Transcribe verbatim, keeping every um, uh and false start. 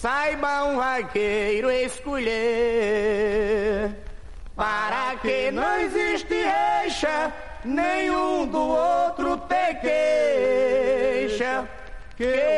saiba um vaqueiro escolher, para que não existe reixa, nenhum do outro te queixa. Que